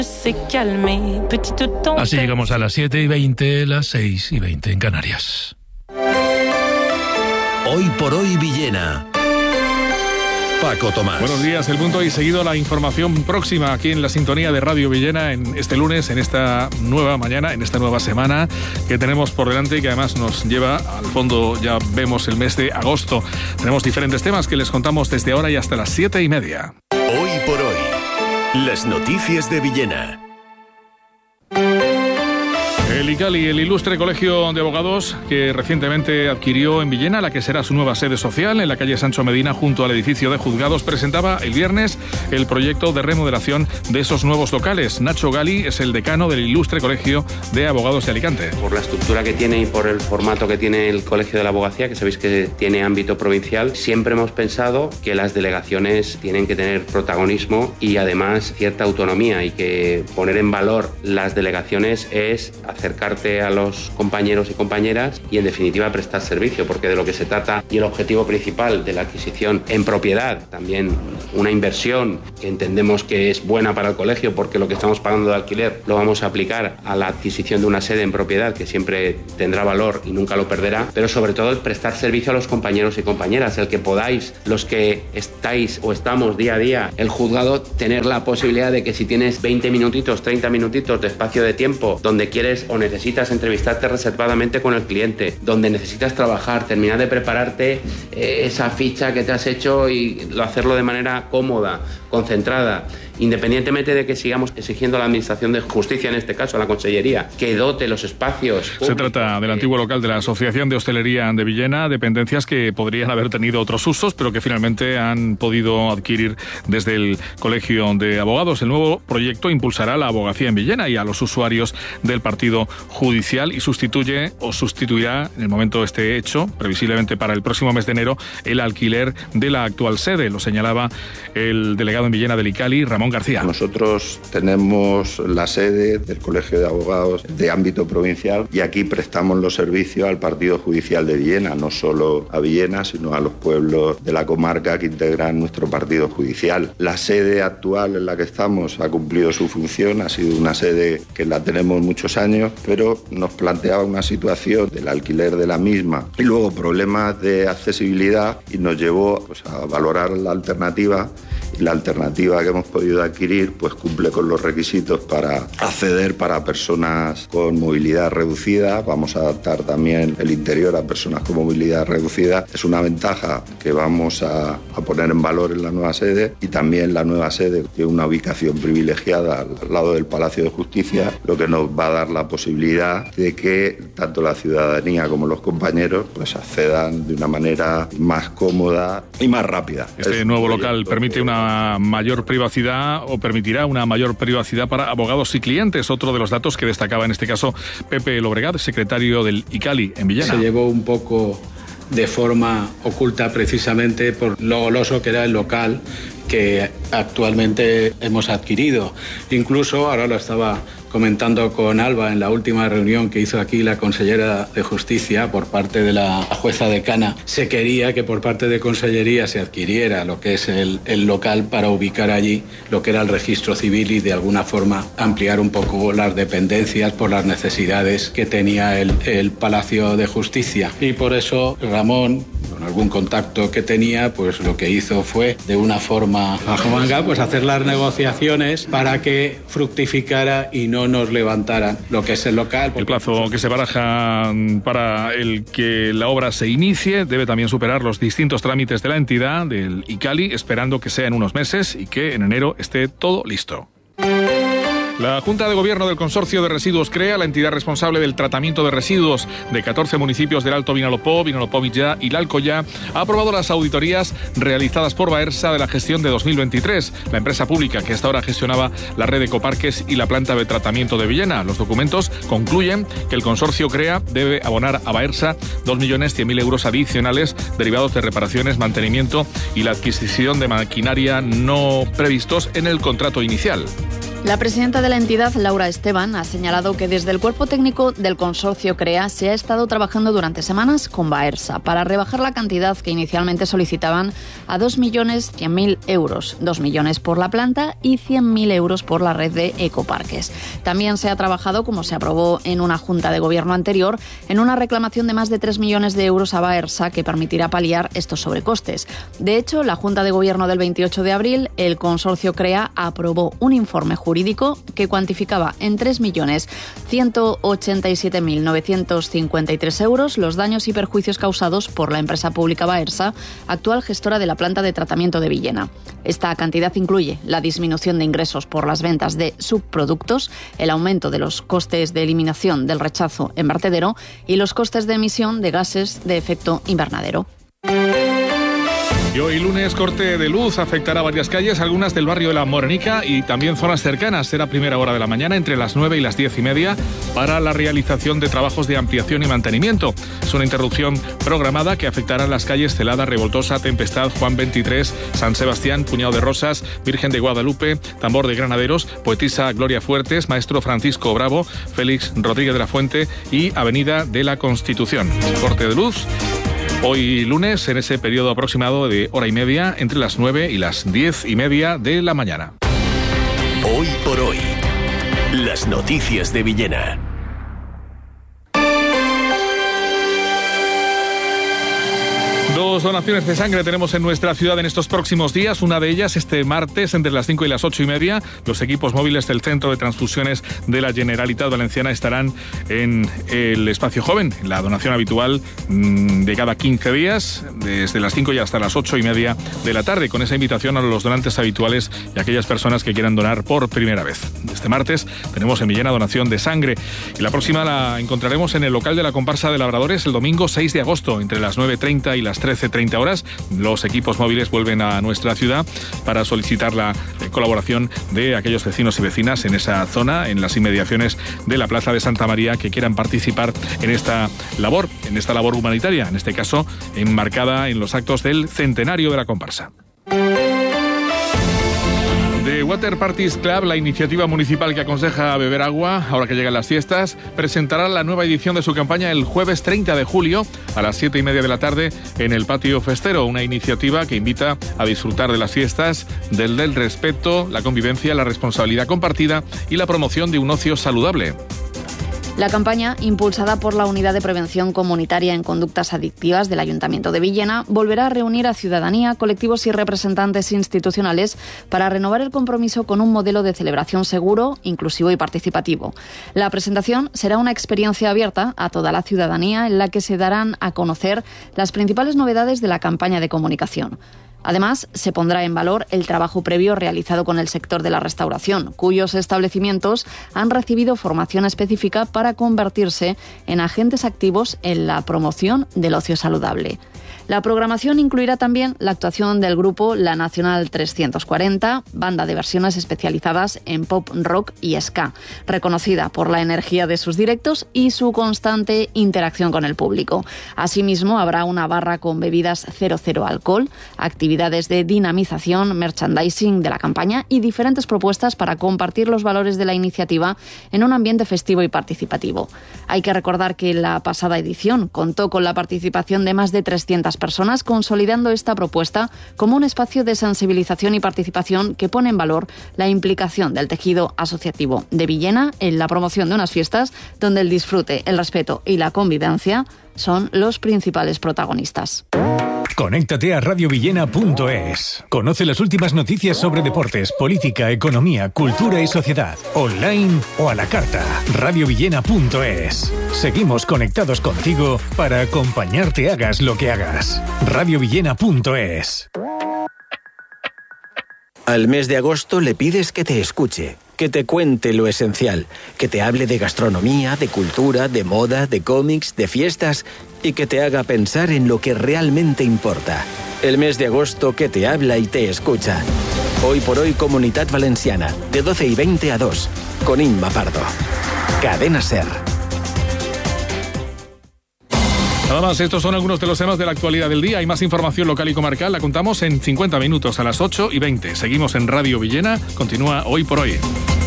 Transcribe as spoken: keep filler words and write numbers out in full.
Así llegamos a las siete y veinte, las seis y veinte en Canarias. Hoy por hoy Villena. Paco Tomás. Buenos días, El Punto, y seguido la información próxima aquí en la sintonía de Radio Villena en este lunes, en esta nueva mañana, en esta nueva semana que tenemos por delante y que además nos lleva al fondo, ya vemos el mes de agosto. Tenemos diferentes temas que les contamos desde ahora y hasta las siete y media. Hoy por hoy, las noticias de Villena. El ICALI, el ilustre colegio de abogados que recientemente adquirió en Villena la que será su nueva sede social en la calle Sancho Medina junto al edificio de juzgados, presentaba el viernes el proyecto de remodelación de esos nuevos locales. Nacho Gali es el decano del ilustre colegio de abogados de Alicante. Por la estructura que tiene y por el formato que tiene el colegio de la abogacía, que sabéis que tiene ámbito provincial, siempre hemos pensado que las delegaciones tienen que tener protagonismo y además cierta autonomía, y que poner en valor las delegaciones es acercarte a los compañeros y compañeras y en definitiva prestar servicio, porque de lo que se trata y el objetivo principal de la adquisición en propiedad, también una inversión que entendemos que es buena para el colegio porque lo que estamos pagando de alquiler lo vamos a aplicar a la adquisición de una sede en propiedad que siempre tendrá valor y nunca lo perderá, pero sobre todo el prestar servicio a los compañeros y compañeras, el que podáis, los que estáis o estamos día a día el juzgado, tener la posibilidad de que si tienes veinte minutitos, treinta minutitos de espacio de tiempo donde quieres o necesitas entrevistarte reservadamente con el cliente, donde necesitas trabajar, terminar de prepararte eh, esa ficha que te has hecho y lo, hacerlo de manera cómoda, concentrada, independientemente de que sigamos exigiendo a la Administración de Justicia, en este caso a la Consellería, que dote los espacios públicos. Se trata del antiguo local de la Asociación de Hostelería de Villena, dependencias que podrían haber tenido otros usos, pero que finalmente han podido adquirir desde el Colegio de Abogados. El nuevo proyecto impulsará la abogacía en Villena y a los usuarios del partido judicial y sustituye o sustituirá, en el momento esté hecho, previsiblemente para el próximo mes de enero, el alquiler de la actual sede. Lo señalaba el delegado en Villena del ICALI, Ramón García. Nosotros tenemos la sede del Colegio de Abogados de ámbito provincial y aquí prestamos los servicios al partido judicial de Villena, no solo a Villena, sino a los pueblos de la comarca que integran nuestro partido judicial. La sede actual en la que estamos ha cumplido su función, ha sido una sede que la tenemos muchos años, pero nos planteaba una situación del alquiler de la misma y luego problemas de accesibilidad y nos llevó pues, a valorar la alternativa, y la alternativa que hemos podido adquirir pues cumple con los requisitos para acceder para personas con movilidad reducida. Vamos a adaptar también el interior a personas con movilidad reducida. Es una ventaja que vamos a, a poner en valor en la nueva sede, y también la nueva sede tiene una ubicación privilegiada al lado del Palacio de Justicia, lo que nos va a dar la posibilidad de que tanto la ciudadanía como los compañeros pues accedan de una manera más cómoda y más rápida. Este es nuevo local permite una mayor privacidad o permitirá una mayor privacidad para abogados y clientes. Otro de los datos que destacaba en este caso Pepe Lobregat, secretario del ICALI en Villena. Se llevó un poco de forma oculta precisamente por lo goloso que era el local que actualmente hemos adquirido. Incluso, ahora lo estaba comentando con Alba en la última reunión que hizo aquí la consellera de Justicia por parte de la jueza decana, se quería que por parte de Consellería se adquiriera lo que es el, el local para ubicar allí lo que era el registro civil y de alguna forma ampliar un poco las dependencias por las necesidades que tenía el, el Palacio de Justicia. Y por eso Ramón, con algún contacto que tenía, pues lo que hizo fue de una forma bajo manga, pues hacer las negociaciones para que fructificara y no nos levantaran lo que es el local. El plazo que se baraja para el que la obra se inicie debe también superar los distintos trámites de la entidad, del ICALI, esperando que sea en unos meses y que en enero esté todo listo. La Junta de Gobierno del Consorcio de Residuos CREA, la entidad responsable del tratamiento de residuos de catorce municipios del Alto Vinalopó, Vinalopó-Millá y L'Alcoyà, ha aprobado las auditorías realizadas por Baersa de la gestión de dos mil veintitrés, la empresa pública que hasta ahora gestionaba la red de ecoparques y la planta de tratamiento de Villena. Los documentos concluyen que el consorcio CREA debe abonar a Baersa dos millones cien mil euros adicionales derivados de reparaciones, mantenimiento y la adquisición de maquinaria no previstos en el contrato inicial. La presidenta de la entidad, Laura Esteban, ha señalado que desde el cuerpo técnico del consorcio CREA se ha estado trabajando durante semanas con Baersa para rebajar la cantidad que inicialmente solicitaban a dos millones cien mil euros, dos millones por la planta y cien mil euros por la red de ecoparques. También se ha trabajado, como se aprobó en una junta de gobierno anterior, en una reclamación de más de tres millones de euros a Baersa que permitirá paliar estos sobrecostes. De hecho, la junta de gobierno del veintiocho de abril, el consorcio CREA aprobó un informe jurídico jurídico que cuantificaba en tres millones ciento ochenta y siete mil novecientos cincuenta y tres euros los daños y perjuicios causados por la empresa pública Baersa, actual gestora de la planta de tratamiento de Villena. Esta cantidad incluye la disminución de ingresos por las ventas de subproductos, el aumento de los costes de eliminación del rechazo en vertedero y los costes de emisión de gases de efecto invernadero. Y hoy lunes, corte de luz afectará varias calles, algunas del barrio de La Morenica y también zonas cercanas. Será primera hora de la mañana, entre las nueve y las diez y media, para la realización de trabajos de ampliación y mantenimiento. Es una interrupción programada que afectará las calles Celada, Revoltosa, Tempestad, Juan veintitrés, San Sebastián, Puñado de Rosas, Virgen de Guadalupe, Tambor de Granaderos, Poetisa Gloria Fuertes, Maestro Francisco Bravo, Félix Rodríguez de la Fuente y Avenida de la Constitución. Corte de luz hoy lunes, en ese periodo aproximado de hora y media, entre las nueve y las diez y media de la mañana. Hoy por hoy, las noticias de Villena. Dos donaciones de sangre tenemos en nuestra ciudad en estos próximos días. Una de ellas este martes entre las cinco y las ocho y media. Los equipos móviles del Centro de Transfusiones de la Generalitat Valenciana estarán en el espacio joven. La donación habitual mmm, de cada quince días, desde las cinco y hasta las ocho y media de la tarde, con esa invitación a los donantes habituales y a aquellas personas que quieran donar por primera vez. Este martes tenemos en Villena donación de sangre y la próxima la encontraremos en el local de la comparsa de Labradores el domingo seis de agosto, entre las nueve treinta y las trece treinta horas. Los equipos móviles vuelven a nuestra ciudad para solicitar la colaboración de aquellos vecinos y vecinas en esa zona, en las inmediaciones de la Plaza de Santa María, que quieran participar en esta labor, en esta labor humanitaria, en este caso enmarcada en los actos del centenario de la comparsa. The Water Parties Club, la iniciativa municipal que aconseja beber agua ahora que llegan las fiestas, presentará la nueva edición de su campaña el jueves treinta de julio a las siete y media de la tarde en el Patio Festero, una iniciativa que invita a disfrutar de las fiestas, del, del respeto, la convivencia, la responsabilidad compartida y la promoción de un ocio saludable. La campaña, impulsada por la Unidad de Prevención Comunitaria en Conductas Adictivas del Ayuntamiento de Villena, volverá a reunir a ciudadanía, colectivos y representantes institucionales para renovar el compromiso con un modelo de celebración seguro, inclusivo y participativo. La presentación será una experiencia abierta a toda la ciudadanía en la que se darán a conocer las principales novedades de la campaña de comunicación. Además, se pondrá en valor el trabajo previo realizado con el sector de la restauración, cuyos establecimientos han recibido formación específica para convertirse en agentes activos en la promoción del ocio saludable. La programación incluirá también la actuación del grupo La Nacional trescientos cuarenta, banda de versiones especializadas en pop, rock y ska, reconocida por la energía de sus directos y su constante interacción con el público. Asimismo, habrá una barra con bebidas cero cero alcohol, actividades de dinamización, merchandising de la campaña y diferentes propuestas para compartir los valores de la iniciativa en un ambiente festivo y participativo. Hay que recordar que la pasada edición contó con la participación de más de trescientas personas, consolidando esta propuesta como un espacio de sensibilización y participación que pone en valor la implicación del tejido asociativo de Villena en la promoción de unas fiestas donde el disfrute, el respeto y la convivencia son los principales protagonistas. Conéctate a radio villena punto es. Conoce las últimas noticias sobre deportes, política, economía, cultura y sociedad, online o a la carta. radio villena punto es. Seguimos conectados contigo para acompañarte hagas lo que hagas. radio villena punto es. Al mes de agosto le pides que te escuche, que te cuente lo esencial, que te hable de gastronomía, de cultura, de moda, de cómics, de fiestas y que te haga pensar en lo que realmente importa. El mes de agosto que te habla y te escucha. Hoy por hoy Comunitat Valenciana, de doce y veinte a dos, con Inma Pardo. Cadena SER. Nada más, estos son algunos de los temas de la actualidad del día. Hay más información local y comarcal, la contamos en cincuenta minutos a las ocho y veinte. Seguimos en Radio Villena, continúa Hoy por Hoy.